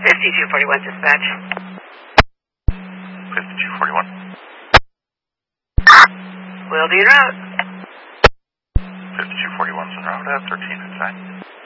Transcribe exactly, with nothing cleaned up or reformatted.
fifty-two forty-one dispatch. fifty-two forty-one. Will be en route. fifty-two forty-one's en route at thirteen inside.